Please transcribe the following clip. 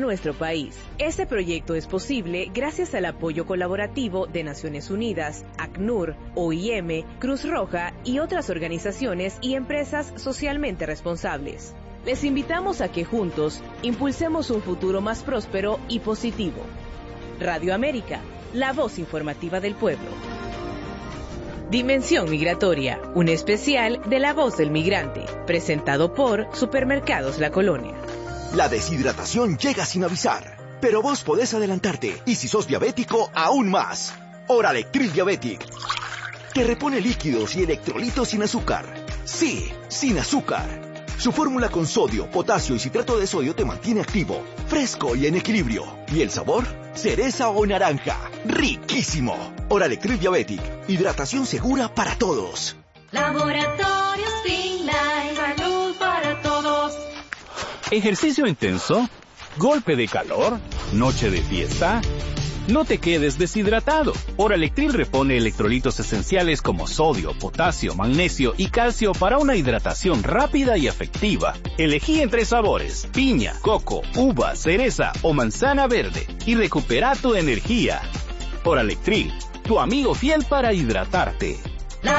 nuestro país. Este proyecto es posible gracias al apoyo colaborativo de Naciones Unidas, ACNUR, OIM, Cruz Roja y otras organizaciones y empresas socialmente responsables. Les invitamos a que juntos impulsemos un futuro más próspero y positivo. Radio América, la voz informativa del pueblo. Dimensión Migratoria, un especial de La Voz del Migrante, presentado por Supermercados La Colonia. La deshidratación llega sin avisar, pero vos podés adelantarte, y si sos diabético, aún más. Oralectril Diabetic. Te repone líquidos y electrolitos sin azúcar. Sí, sin azúcar. Su fórmula con sodio, potasio y citrato de sodio te mantiene activo, fresco y en equilibrio. ¿Y el sabor? Cereza o naranja. ¡Riquísimo! Oralectril Diabetic. Hidratación segura para todos. Laboratorios Finlay. Salud para todos. ¿Ejercicio intenso? ¿Golpe de calor? ¿Noche de fiesta? No te quedes deshidratado. Oralectril repone electrolitos esenciales como sodio, potasio, magnesio y calcio para una hidratación rápida y efectiva. Elegí entre sabores: piña, coco, uva, cereza o manzana verde y recupera tu energía. Oralectril, tu amigo fiel para hidratarte.